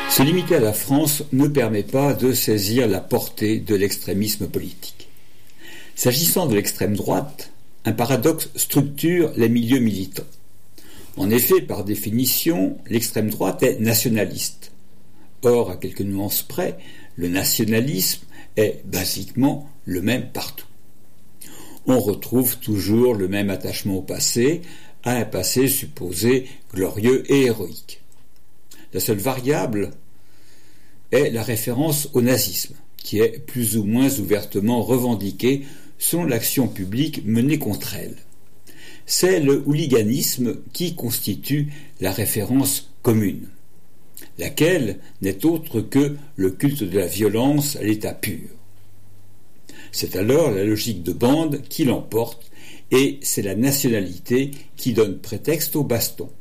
Se limiter à la France ne permet pas de saisir la portée de l'extrémisme politique. S'agissant de l'extrême droite, un paradoxe structure les milieux militants. En effet, par définition, l'extrême droite est nationaliste. Or, à quelques nuances près, le nationalisme est basiquement le même partout. On retrouve toujours le même attachement au passé, à un passé supposé glorieux et héroïque. La seule variable est la référence au nazisme, qui est plus ou moins ouvertement revendiquée selon l'action publique menée contre elle. C'est le hooliganisme qui constitue la référence commune, laquelle n'est autre que le culte de la violence à l'état pur. C'est alors la logique de bande qui l'emporte et c'est la nationalité qui donne prétexte au baston.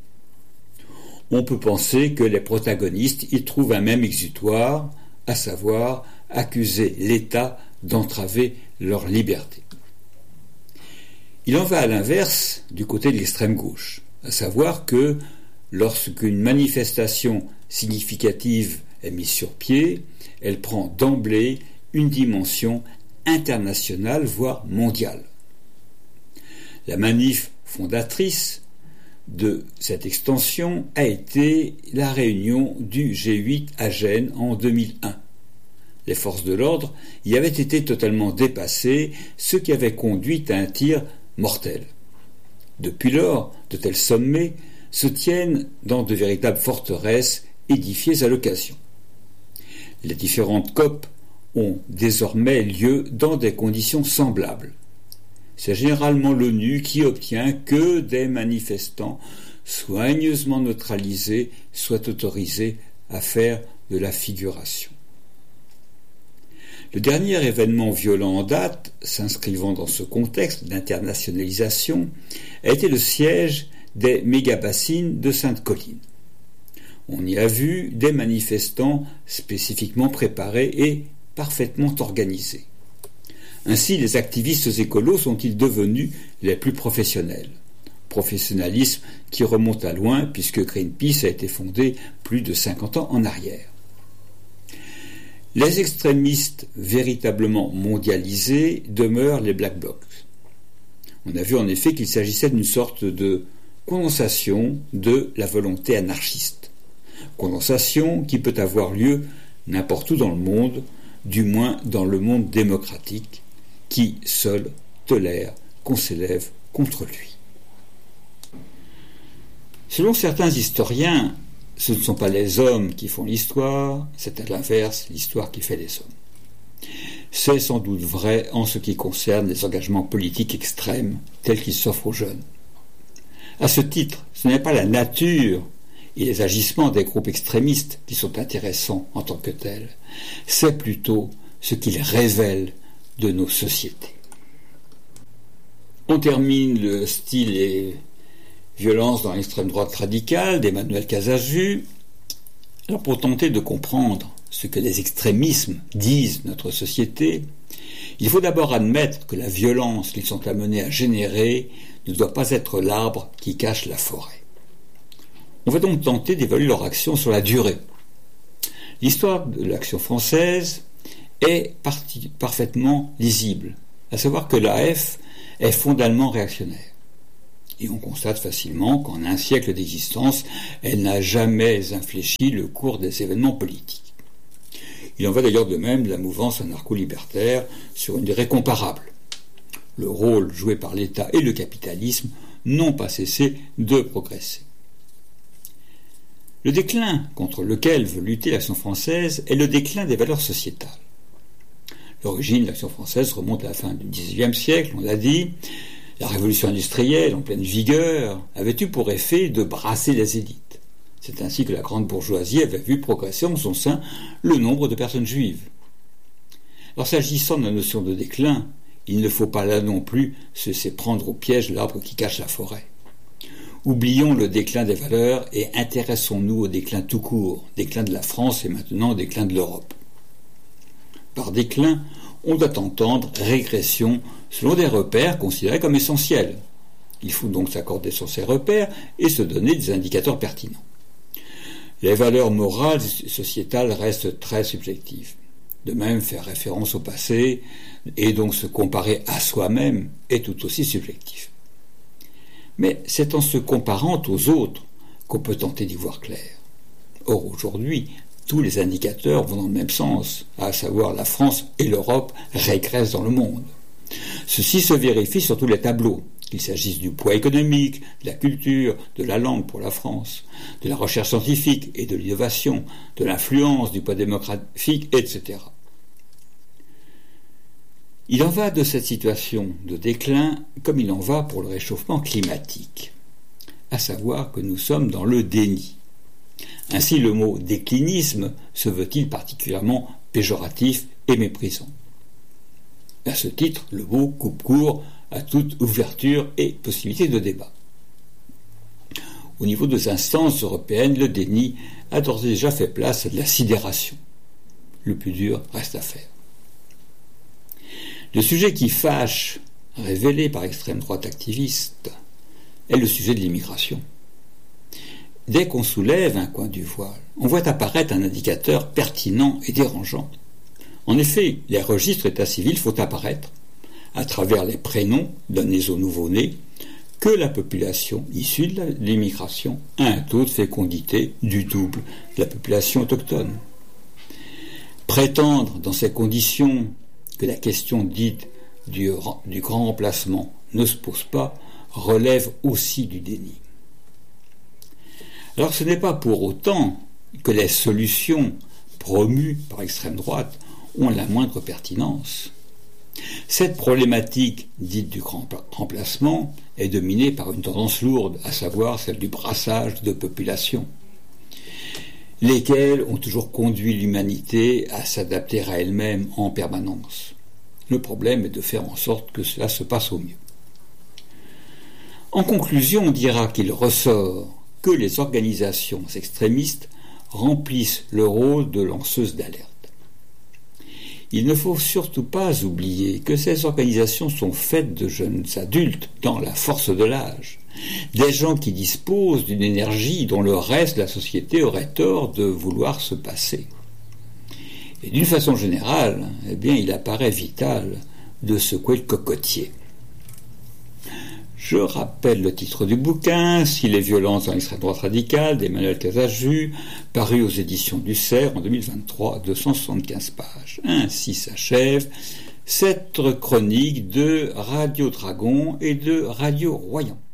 On peut penser que les protagonistes y trouvent un même exutoire, à savoir accuser l'État d'entraver leur liberté. Il en va à l'inverse du côté de l'extrême gauche, à savoir que lorsqu'une manifestation significative est mise sur pied, elle prend d'emblée une dimension internationale, voire mondiale. La manif fondatrice de cette extension a été la réunion du G8 à Gênes en 2001. Les forces de l'ordre y avaient été totalement dépassées, ce qui avait conduit à un tir mortel. Depuis lors, de tels sommets se tiennent dans de véritables forteresses édifiées à l'occasion. Les différentes COP ont désormais lieu dans des conditions semblables. C'est généralement l'ONU qui obtient que des manifestants soigneusement neutralisés soient autorisés à faire de la figuration. Le dernier événement violent en date, s'inscrivant dans ce contexte d'internationalisation, a été le siège des méga-bassines de Sainte-Colline. On y a vu des manifestants spécifiquement préparés et parfaitement organisés. Ainsi, les activistes écolos sont-ils devenus les plus professionnels. Professionnalisme qui remonte à loin puisque Greenpeace a été fondé plus de 50 ans en arrière. Les extrémistes véritablement mondialisés demeurent les Black Blocs. On a vu en effet qu'il s'agissait d'une sorte de condensation de la volonté anarchiste. Condensation qui peut avoir lieu n'importe où dans le monde, du moins dans le monde démocratique, qui seul tolère qu'on s'élève contre lui. Selon certains historiens, ce ne sont pas les hommes qui font l'histoire, c'est à l'inverse l'histoire qui fait les hommes. C'est sans doute vrai en ce qui concerne les engagements politiques extrêmes tels qu'ils s'offrent aux jeunes. À ce titre, ce n'est pas la nature et les agissements des groupes extrémistes qui sont intéressants en tant que tels, c'est plutôt ce qu'ils révèlent de nos sociétés. On termine le style et violence dans l'extrême droite radicale d'Emmanuel Casaju. Alors pour tenter de comprendre ce que les extrémismes disent notre société, il faut d'abord admettre que la violence qu'ils sont amenés à générer ne doit pas être l'arbre qui cache la forêt. On va donc tenter d'évaluer leur action sur la durée. L'histoire de l'action française est parfaitement lisible, à savoir que l'AF est fondamentalement réactionnaire. Et on constate facilement qu'en un siècle d'existence, elle n'a jamais infléchi le cours des événements politiques. Il en va d'ailleurs de même de la mouvance anarcho-libertaire sur une durée comparable. Le rôle joué par l'État et le capitalisme n'ont pas cessé de progresser. Le déclin contre lequel veut lutter l'action française est le déclin des valeurs sociétales. L'origine de l'action française remonte à la fin du XIXe siècle, on l'a dit. La révolution industrielle, en pleine vigueur, avait eu pour effet de brasser les élites. C'est ainsi que la grande bourgeoisie avait vu progresser en son sein le nombre de personnes juives. Alors s'agissant de la notion de déclin, il ne faut pas là non plus se laisser prendre au piège l'arbre qui cache la forêt. Oublions le déclin des valeurs et intéressons-nous au déclin tout court, déclin de la France et maintenant au déclin de l'Europe. Par déclin, on doit entendre régression selon des repères considérés comme essentiels. Il faut donc s'accorder sur ces repères et se donner des indicateurs pertinents. Les valeurs morales et sociétales restent très subjectives. De même, faire référence au passé et donc se comparer à soi-même est tout aussi subjectif. Mais c'est en se comparant aux autres qu'on peut tenter d'y voir clair. Or, aujourd'hui, tous les indicateurs vont dans le même sens, à savoir la France et l'Europe régressent dans le monde. Ceci se vérifie sur tous les tableaux, qu'il s'agisse du poids économique, de la culture, de la langue pour la France, de la recherche scientifique et de l'innovation, de l'influence, du poids démographique, etc. Il en va de cette situation de déclin comme il en va pour le réchauffement climatique, à savoir que nous sommes dans le déni. Ainsi, le mot déclinisme se veut-il particulièrement péjoratif et méprisant. À ce titre, le mot coupe court à toute ouverture et possibilité de débat. Au niveau des instances européennes, le déni a d'ores et déjà fait place à de la sidération. Le plus dur reste à faire. Le sujet qui fâche, révélé par l'extrême droite activiste, est le sujet de l'immigration. Dès qu'on soulève un coin du voile, on voit apparaître un indicateur pertinent et dérangeant. En effet, les registres état civil font apparaître, à travers les prénoms donnés aux nouveau-nés, que la population issue de l'immigration a un taux de fécondité du double de la population autochtone. Prétendre dans ces conditions que la question dite du grand remplacement ne se pose pas relève aussi du déni. Alors ce n'est pas pour autant que les solutions promues par l'extrême droite ont la moindre pertinence. Cette problématique dite du grand remplacement est dominée par une tendance lourde, à savoir celle du brassage de populations, lesquelles ont toujours conduit l'humanité à s'adapter à elle-même en permanence. Le problème est de faire en sorte que cela se passe au mieux. En conclusion, on dira qu'il ressort que les organisations extrémistes remplissent le rôle de lanceuses d'alerte. Il ne faut surtout pas oublier que ces organisations sont faites de jeunes adultes dans la force de l'âge, des gens qui disposent d'une énergie dont le reste de la société aurait tort de vouloir se passer. Et d'une façon générale, il apparaît vital de secouer le cocotier. Je rappelle le titre du bouquin, « Si les violences dans l'extrême droite radicale » d'Emmanuel Casaju, paru aux éditions du Cerf en 2023, 275 pages. Ainsi s'achève cette chronique de Radio Dragon et de Radio Royan.